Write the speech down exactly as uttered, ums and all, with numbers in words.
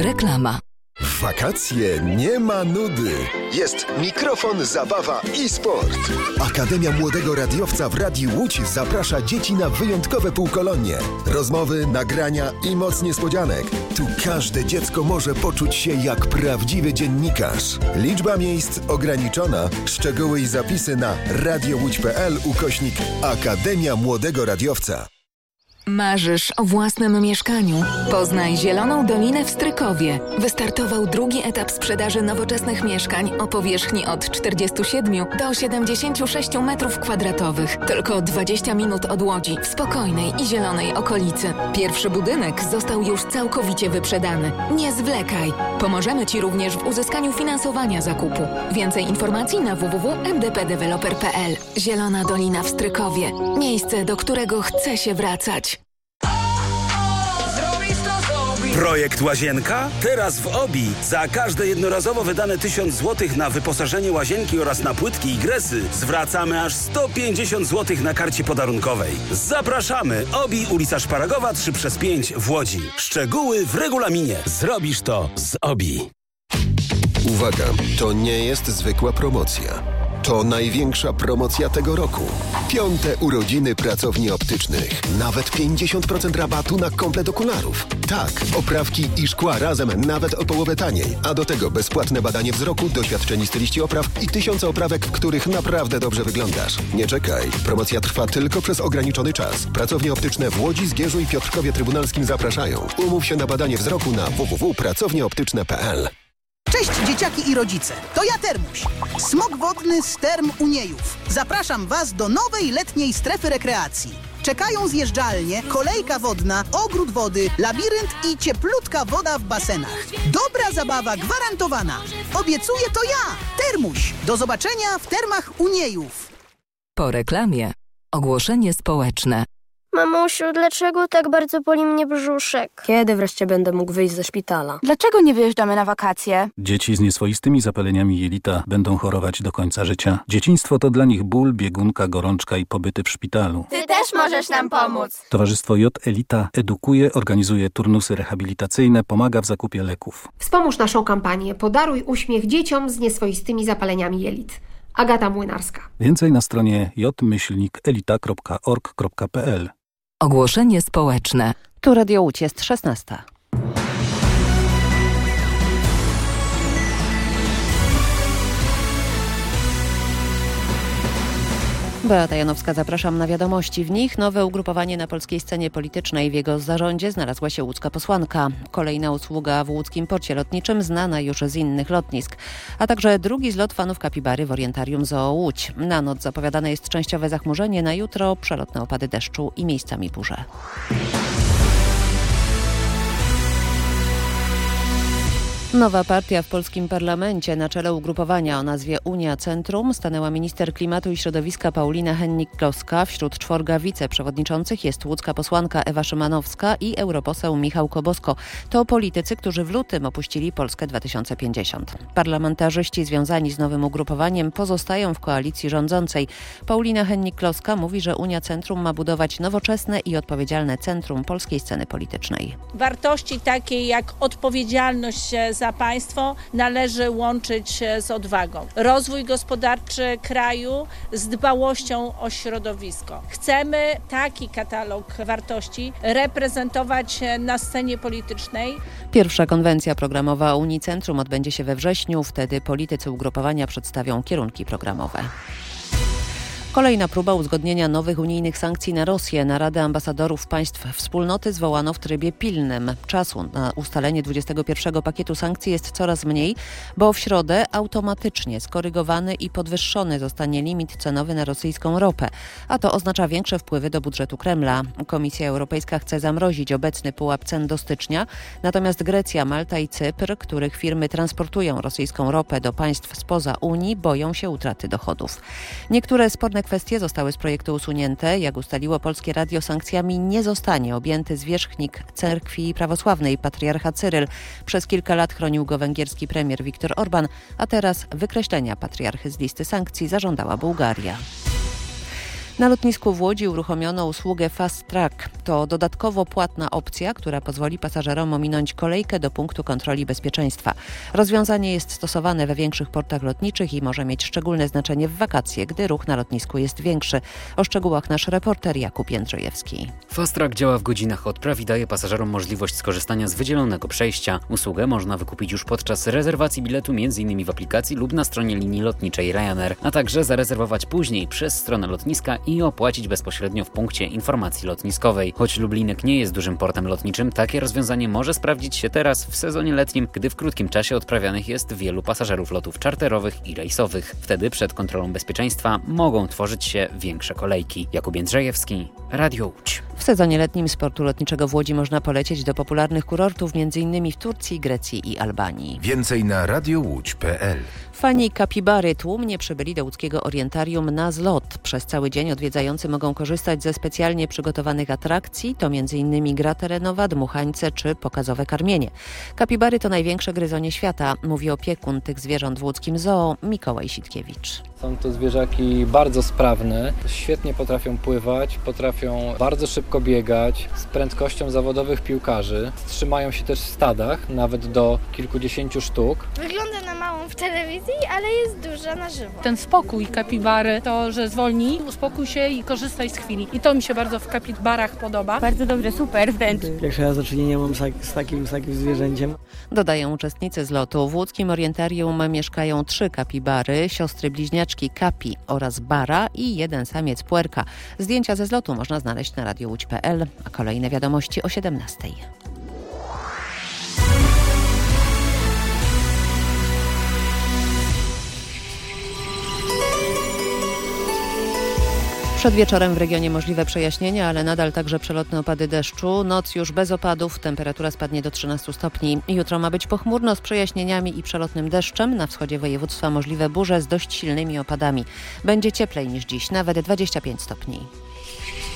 Reklama. W wakacje nie ma nudy. Jest mikrofon, zabawa i sport. Akademia Młodego Radiowca w Radiu Łódź zaprasza dzieci na wyjątkowe półkolonie. Rozmowy, nagrania i moc niespodzianek. Tu każde dziecko może poczuć się jak prawdziwy dziennikarz. Liczba miejsc ograniczona. Szczegóły i zapisy na radiołódź.pl ukośnik Akademia Młodego Radiowca. Marzysz o własnym mieszkaniu? Poznaj Zieloną Dolinę w Strykowie. Wystartował drugi etap sprzedaży nowoczesnych mieszkań o powierzchni od czterdziestu siedmiu do siedemdziesięciu sześciu metrów kwadratowych. Tylko dwadzieścia minut od Łodzi, w spokojnej i zielonej okolicy. Pierwszy budynek został już całkowicie wyprzedany. Nie zwlekaj. Pomożemy Ci również w uzyskaniu finansowania zakupu. Więcej informacji na w w w kropka m d p developer kropka p l. Zielona Dolina w Strykowie. Miejsce, do którego chce się wracać. Projekt Łazienka? Teraz w Obi. Za każde jednorazowo wydane tysiąc złotych na wyposażenie łazienki oraz na płytki i gresy zwracamy aż sto pięćdziesiąt złotych na karcie podarunkowej. Zapraszamy! Obi, ulica Szparagowa trzy przez pięć w Łodzi. Szczegóły w regulaminie. Zrobisz to z Obi. Uwaga, to nie jest zwykła promocja. To największa promocja tego roku. Piąte urodziny pracowni optycznych. Nawet pięćdziesiąt procent rabatu na komplet okularów. Tak, oprawki i szkła razem nawet o połowę taniej. A do tego bezpłatne badanie wzroku, doświadczeni styliści opraw i tysiące oprawek, w których naprawdę dobrze wyglądasz. Nie czekaj. Promocja trwa tylko przez ograniczony czas. Pracownie optyczne w Łodzi, Zgierzu i Piotrkowie Trybunalskim zapraszają. Umów się na badanie wzroku na w w w kropka pracownie optyczne kropka p l. Cześć dzieciaki i rodzice, to ja Termuś, smok wodny z Term Uniejów. Zapraszam Was do nowej letniej strefy rekreacji. Czekają zjeżdżalnie, kolejka wodna, ogród wody, labirynt i cieplutka woda w basenach. Dobra zabawa gwarantowana. Obiecuję to ja, Termuś. Do zobaczenia w Termach Uniejów. Po reklamie ogłoszenie społeczne. Mamusiu, dlaczego tak bardzo boli mnie brzuszek? Kiedy wreszcie będę mógł wyjść ze szpitala? Dlaczego nie wyjeżdżamy na wakacje? Dzieci z nieswoistymi zapaleniami jelita będą chorować do końca życia. Dzieciństwo to dla nich ból, biegunka, gorączka i pobyty w szpitalu. Ty też możesz nam pomóc. Towarzystwo J Elita edukuje, organizuje turnusy rehabilitacyjne, pomaga w zakupie leków. Wspomóż naszą kampanię Podaruj uśmiech dzieciom z nieswoistymi zapaleniami jelit. Agata Młynarska. Więcej na stronie j myślnik elita kropka org kropka p l. Ogłoszenie społeczne. Tu Radio Łódź, jest szesnasta. Beata Janowska, zapraszam na wiadomości. W nich nowe ugrupowanie na polskiej scenie politycznej. W jego zarządzie znalazła się łódzka posłanka. Kolejna usługa w łódzkim porcie lotniczym, znana już z innych lotnisk. A także drugi zlot fanów kapibary w Orientarium Zoo Łódź. Na noc zapowiadane jest częściowe zachmurzenie, na jutro przelotne opady deszczu i miejscami burze. Nowa partia w polskim parlamencie. Na czele ugrupowania o nazwie Unia Centrum stanęła minister klimatu i środowiska Paulina Hennig-Kloska. Wśród czworga wiceprzewodniczących jest łódzka posłanka Ewa Szymanowska i europoseł Michał Kobosko. To politycy, którzy w lutym opuścili Polskę dwa tysiące pięćdziesiąt. Parlamentarzyści związani z nowym ugrupowaniem pozostają w koalicji rządzącej. Paulina Hennig-Kloska mówi, że Unia Centrum ma budować nowoczesne i odpowiedzialne centrum polskiej sceny politycznej. Wartości takie jak odpowiedzialność za za państwo należy łączyć z odwagą. Rozwój gospodarczy kraju z dbałością o środowisko. Chcemy taki katalog wartości reprezentować na scenie politycznej. Pierwsza konwencja programowa Unii Centrum odbędzie się we wrześniu. Wtedy politycy ugrupowania przedstawią kierunki programowe. Kolejna próba uzgodnienia nowych unijnych sankcji na Rosję. Naradę ambasadorów państw wspólnoty zwołano w trybie pilnym. Czasu na ustalenie dwudziestego pierwszego pakietu sankcji jest coraz mniej, bo w środę automatycznie skorygowany i podwyższony zostanie limit cenowy na rosyjską ropę. A to oznacza większe wpływy do budżetu Kremla. Komisja Europejska chce zamrozić obecny pułap cen do stycznia, natomiast Grecja, Malta i Cypr, których firmy transportują rosyjską ropę do państw spoza Unii, boją się utraty dochodów. Niektóre sporne kwestie zostały z projektu usunięte. Jak ustaliło Polskie Radio, sankcjami nie zostanie objęty zwierzchnik cerkwi prawosławnej, patriarcha Cyryl. Przez kilka lat chronił go węgierski premier Viktor Orban, a teraz wykreślenia patriarchy z listy sankcji zażądała Bułgaria. Na lotnisku w Łodzi uruchomiono usługę Fast Track. To dodatkowo płatna opcja, która pozwoli pasażerom ominąć kolejkę do punktu kontroli bezpieczeństwa. Rozwiązanie jest stosowane we większych portach lotniczych i może mieć szczególne znaczenie w wakacje, gdy ruch na lotnisku jest większy. O szczegółach nasz reporter Jakub Jędrzejewski. Fast Track działa w godzinach odpraw i daje pasażerom możliwość skorzystania z wydzielonego przejścia. Usługę można wykupić już podczas rezerwacji biletu m.in. w aplikacji lub na stronie linii lotniczej Ryanair, a także zarezerwować później przez stronę lotniska i opłacić bezpośrednio w punkcie informacji lotniskowej. Choć Lublinek nie jest dużym portem lotniczym, takie rozwiązanie może sprawdzić się teraz w sezonie letnim, gdy w krótkim czasie odprawianych jest wielu pasażerów lotów czarterowych i rejsowych. Wtedy przed kontrolą bezpieczeństwa mogą tworzyć się większe kolejki. Jakub Jędrzejewski, Radio Łódź. W sezonie letnim sportu lotniczego w Łodzi można polecieć do popularnych kurortów, m.in. w Turcji, Grecji i Albanii. Więcej na radio łódź kropka p l. Fani kapibary tłumnie przybyli do łódzkiego orientarium na zlot. Przez cały dzień odwiedzający mogą korzystać ze specjalnie przygotowanych atrakcji, to m.in. gra terenowa, dmuchańce czy pokazowe karmienie. Kapibary to największe gryzonie świata, mówi opiekun tych zwierząt w łódzkim zoo Mikołaj Sitkiewicz. Są to zwierzaki bardzo sprawne, świetnie potrafią pływać, potrafią bardzo szybko biegać, z prędkością zawodowych piłkarzy. Trzymają się też w stadach, nawet do kilkudziesięciu sztuk. Wygląda na małą w telewizji, ale jest duża na żywo. Ten spokój kapibary, to, że zwolni, uspokój się i korzystaj z chwili. I to mi się bardzo w kapibarach podoba. Bardzo dobre, super wręcz. Pierwszy raz do czynienia mam z takim, z takim zwierzęciem. Dodają uczestnicy zlotu. W łódzkim orientarium mieszkają trzy kapibary, siostry bliźniaczki Kapi oraz Bara i jeden samiec puerka. Zdjęcia ze zlotu można znaleźć na radio łódź kropka p l, a kolejne wiadomości o siedemnastej. Przed wieczorem w regionie możliwe przejaśnienia, ale nadal także przelotne opady deszczu. Noc już bez opadów, temperatura spadnie do trzynastu stopni. Jutro ma być pochmurno z przejaśnieniami i przelotnym deszczem. Na wschodzie województwa możliwe burze z dość silnymi opadami. Będzie cieplej niż dziś, nawet dwadzieścia pięć stopni.